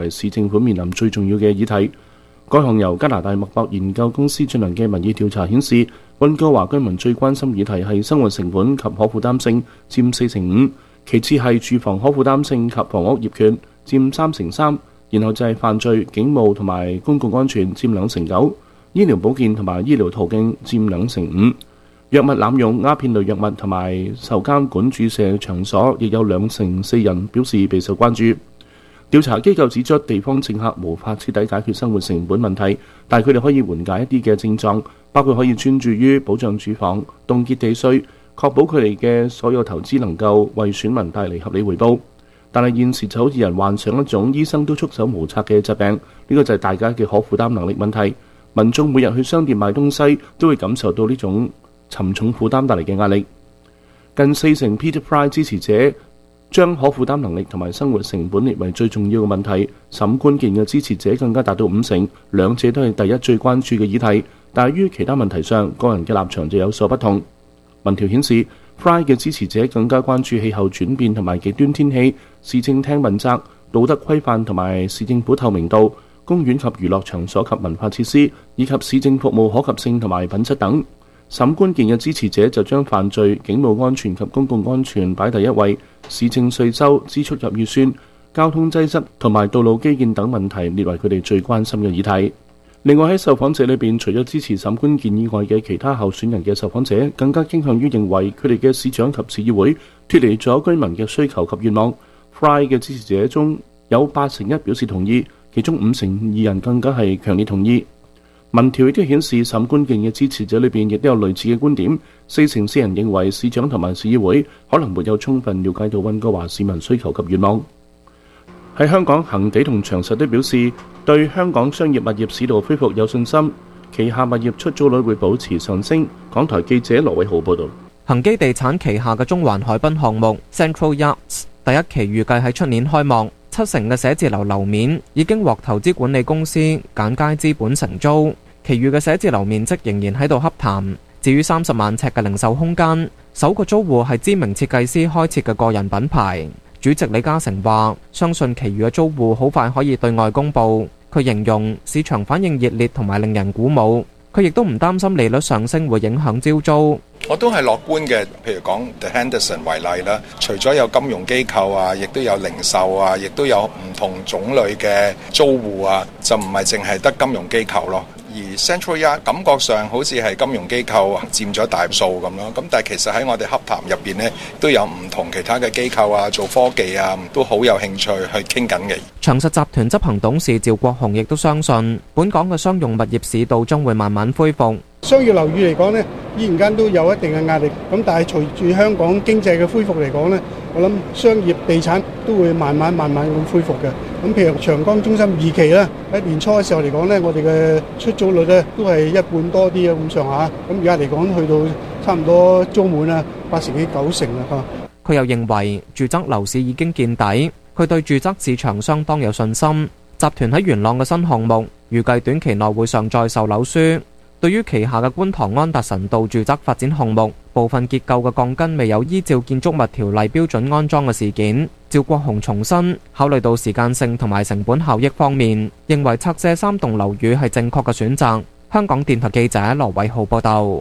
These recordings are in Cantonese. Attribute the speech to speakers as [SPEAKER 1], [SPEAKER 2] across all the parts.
[SPEAKER 1] 係市政府面臨最重要嘅議題。該項由加拿大麥博研究公司進行嘅民意調查顯示，溫哥華居民最關心議題係生活成本及可負擔性，佔45%，其次係住房可負擔性及房屋業權，佔3成3，然後就係犯罪、警務同埋公共安全，佔2成9，醫療保健同埋醫療途徑佔2成5，藥物濫用、鴉片類藥物同埋受監管注射場所亦有2成4人表示備受關注。調查機構指出，地方政客無法徹底解決生活成本問題，但係佢哋可以緩解一啲嘅症狀，包括可以專注於保障住房、凍結地稅，確保佢哋嘅所有投資能夠為選民帶嚟合理回報。但係現時就好似人患上一種醫生都束手無策嘅疾病，呢個就係大家嘅可負擔能力問題。民眾每日去商店買東西都會感受到呢種沉重負擔帶嚟嘅壓力。近4成 Peter Fry 支持者將可負擔能力同埋生活成本列為最重要嘅問題，審關鍵嘅支持者更加達到5成，兩者都係第一最關注嘅議題。但係於其他問題上，個人嘅立場就有所不同。民調顯示 Fry 嘅支持者更加關注氣候轉變同埋極端天氣、市政廳問責、道德規範同埋市政府透明度、公園及娛樂場所及文化設施，以及市政服務可及性同埋品質等。審關鍵嘅支持者就將犯罪、警務安全及公共安全擺第一位，市政稅收、支出及預算、交通擠塞同埋道路基建等問題列為佢哋最關心嘅議題。另外喺受訪者裏邊，除咗支持審關鍵以外嘅其他候選人嘅受訪者，更加傾向於認為佢哋嘅市長及市議會脫離咗居民嘅需求及願望。Fry 嘅支持者中有8成1表示同意，其中5成2人更加係強烈同意。民調亦都顯示，審關鍵嘅支持者裏邊亦都有類似嘅觀點，4成4人認為市長同埋市議會可能沒有充分了解到溫哥華市民需求及願望。喺香港，恒地同長實都表示對香港商業物業市道恢復有信心，旗下物業出租率會保持上升。港台記者羅偉浩報導。
[SPEAKER 2] 恒基地產旗下嘅中環海濱項目 Central Yachts 第一期預計喺出年開幕，7成嘅寫字樓樓面已經獲投資管理公司簡佳資本承租，其餘嘅寫字樓面積仍然喺度洽談。至於30萬尺嘅零售空間，首個租戶係知名設計師開設嘅個人品牌。主席李嘉誠話：相信其餘嘅租戶好快可以對外公佈。佢形容市場反應熱烈同埋令人鼓舞。佢亦都唔擔心利率上升會影響招租。
[SPEAKER 3] 我都係樂觀嘅，譬如講 The Henderson 為例啦，除咗有金融機構啊，亦都有零售啊，亦都有唔同種類嘅租戶啊，就唔係淨係得金融機構咯。而 Central Yard 感覺上好似係金融機構佔咗大數咁咯，咁但係其實喺我哋洽談入邊呢，都有唔同其他嘅機構啊，做科技啊，都好有興趣去傾緊嘅。
[SPEAKER 2] 長實集團執行董事趙國雄亦都相信，本港嘅商用物業市道將會慢慢恢復。
[SPEAKER 4] 商業樓宇嚟講呢，依然間都有一定嘅壓力，咁但係隨住香港經濟嘅恢復嚟講呢，我諗商業地產都會慢慢咁恢復嘅。咁譬如長江中心2期啦，喺年初嘅時候嚟講呢，我哋嘅出租率呢都係一半多啲咁上下，咁而家嚟講去到差唔多租滿啦，8成幾9成啦嚇。
[SPEAKER 2] 佢又認為住宅樓市已經見底，佢對住宅市場相當有信心。集團喺元朗嘅新項目預計短期內會上載售樓書。對於旗下嘅觀塘安達臣道住宅發展項目，部分結構嘅鋼筋未有依照建築物條例標準安裝嘅事件，趙國雄重申，考慮到時間性同埋成本效益方面，認為拆借3棟樓宇係正確嘅選擇。香港電台記者羅偉浩報道。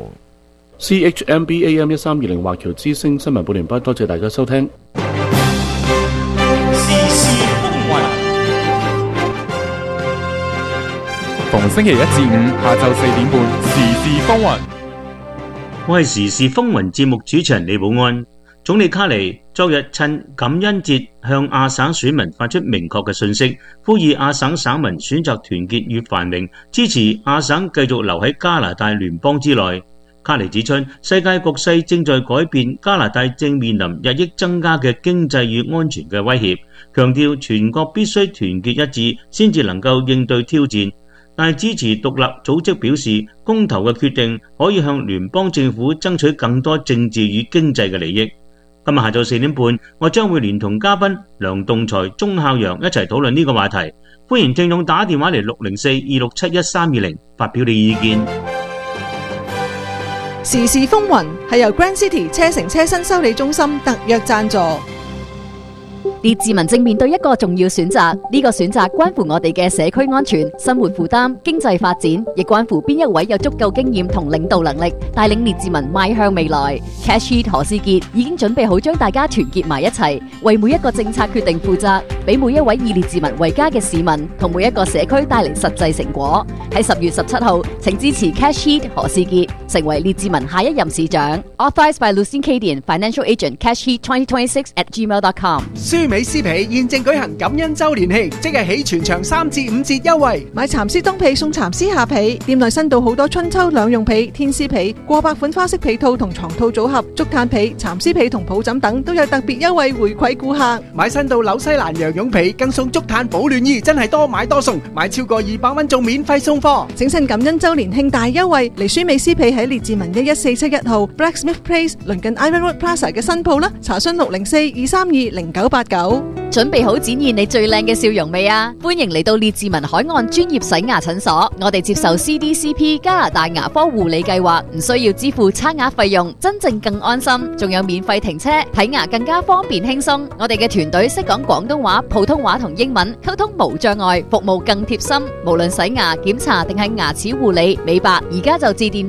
[SPEAKER 1] CHMB AM1320華僑之聲新聞報聯播，多謝大家收聽。
[SPEAKER 5] 逢星期1至5下晝4點半，時事風雲。
[SPEAKER 6] 我係時事風雲節目主持人李寶安。總理卡尼昨日趁感恩節向亞省選民發出明確嘅信息，呼籲亞省省民選擇團結與繁榮，支持亞省繼續留喺加拿大聯邦之內。卡尼指出，世界局勢正在改變，加拿大正面臨日益增加嘅經濟與安全嘅威脅，強調全國必須團結一致，先至能夠應對挑戰。但支持獨立組織表示，公投嘅決定可以向聯邦政府爭取更多政治與經濟嘅利益。今日下晝4點半，我將會連同嘉賓梁棟才、鐘孝陽一齊討論呢個話題。歡迎聽眾打電話嚟604-267-1320發表你意見。
[SPEAKER 7] 時事風雲係由 Grand City 車城車新修理中心特約贊助。 列治文正面對一個重要選擇，呢個選擇關乎我哋嘅社區安全、生活負擔、經濟發展，亦關乎邊一位有足夠經驗同領導能力，帶領列治文邁向未來。Cash Heat 何思傑已經準備好將大家團結埋一齊，為每一個政策決定負責，俾每一位以列治文為家嘅市民同每一個社區帶嚟實際成果。喺10月17號，請支持 Cash Heat 何思傑成為列治文下一任市長。Authorized by Lucien Cadian, Financial Agent, Cash Heat 2026@gmail.com。
[SPEAKER 8] 舒美詩皮現正舉行感恩周年慶，即日起全場3至5折優惠。
[SPEAKER 9] 買蠶絲冬被送蠶絲下被，店內新到好多春秋兩用被、天絲被、過百款花式被套同床套組合、竹炭被、蠶絲被同抱枕等都有特別優惠回饋顧客。
[SPEAKER 8] 買新到紐西蘭羊絨被，更送竹炭保暖衣，真係多買多送，買超過200蚊仲免費送貨。
[SPEAKER 9] 整身感恩周年慶大優惠，嚟舒美詩皮喺列治文11471號 Blacksmith Place 鄰近 Iron Road Plaza 嘅新鋪啦，查詢604-232-0989。
[SPEAKER 7] 準備好展現你最靚嘅笑容未啊？歡迎嚟到列治文海岸專業洗牙診所，我哋接受 CDCP 加拿大牙科護理計劃，唔需要支付差額費用，真正更安心，仲有免費停車，睇牙更加方便輕鬆。我哋嘅團隊識講廣東話、普通話同英文，溝通無障礙，服務更貼心。無論洗牙、檢查定係牙齒護理、美白，而家就致電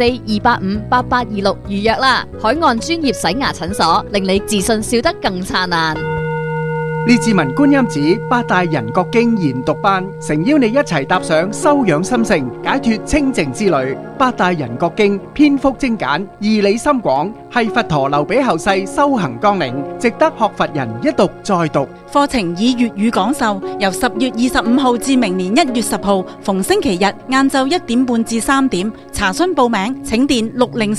[SPEAKER 7] 604-285-8826預約啦。海岸專業洗牙診所，令你自信笑得更燦爛。
[SPEAKER 8] 列治文觀音寺八大人覺經研讀班，誠邀你一齊踏上修養心性、解脫清淨之旅。八大人覺經篇幅精簡，義理深廣，係佛陀留俾後世修行綱領，值得學佛人一讀再讀。
[SPEAKER 10] 課程以粵語講授，由10月25號至明年1月10號，逢星期日晏晝1點半至3點。查詢報名，請電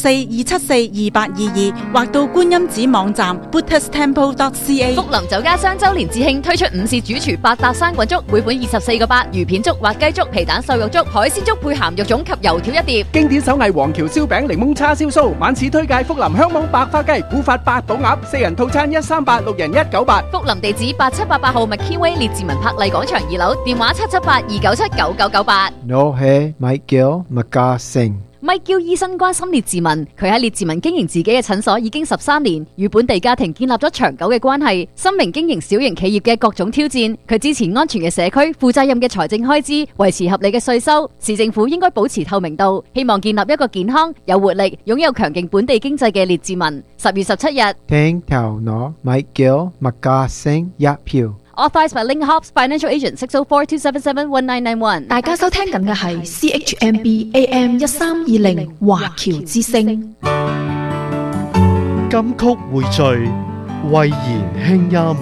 [SPEAKER 10] 604-274-2822或到觀音寺網站 buddhisttemple.ca。
[SPEAKER 7] 福林酒家雙周年節慶推出午市主廚百搭生滾粥，每款24個8，魚片粥、滑雞粥、皮蛋瘦肉粥、海鮮粥配鹹肉粽及油條一碟。
[SPEAKER 8] 經典手藝黃橋燒餅、檸檬叉燒酥，晚市推介福林香網白花雞、古法八寶鴨，4人套餐138，6人198。
[SPEAKER 7] 福林地址8788號 McKinway 列治文柏麗廣場2樓，電話778-297-9998。
[SPEAKER 11] 我係Michael McGassing。
[SPEAKER 7] Michael 醫生關心列治文，佢喺列治文經營自己嘅診所已經13年，與本地家庭建立咗長久嘅關係。深明經營小型企業嘅各種挑戰，佢支持安全嘅社區、負責任嘅財政開支、維持合理嘅稅收。市政府應該保持透明度，希望建立一個健康、有活力、擁有強勁本地經濟嘅列治文。10月17日，
[SPEAKER 11] 聽頭我 Michael McGassing 一票。
[SPEAKER 7] Authorized by Link Hobbs Financial Agent 604-277-1991。
[SPEAKER 12] 大家收聽緊嘅係 CHMB AM 1320華僑之聲。
[SPEAKER 13] 金曲匯聚，慧言輕音。